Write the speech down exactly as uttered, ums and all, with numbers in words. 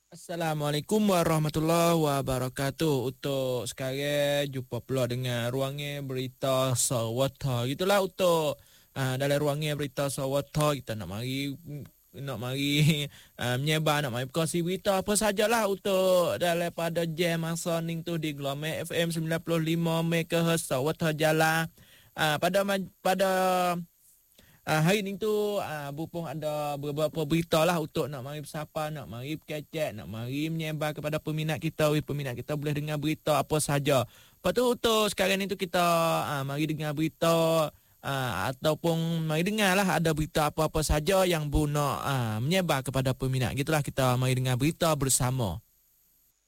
Assalamualaikum warahmatullahi wabarakatuh. Untuk sekarang jumpa pula dengan ruangnya berita Sawata. Gitulah untuk uh, dalam ruangnya berita Sawata kita nak mari nak mari uh, menyebar nak mari berkongsi berita apa sajalah untuk daripada jam masa ning tu di Gelombang F M sembilan puluh lima megahertz Sawata Jala. Uh, pada pada Uh, hari ni tu uh, Bupong ada beberapa berita lah untuk nak mari bersapa, nak mari berkecek, nak mari menyebar kepada peminat kita. Weh, peminat kita boleh dengar berita apa saja. Lepas tu untuk sekarang ni tu kita uh, mari dengar berita uh, ataupun mari dengar lah ada berita apa-apa saja yang bu nak uh, menyebar kepada peminat. Gitulah kita mari dengar berita bersama.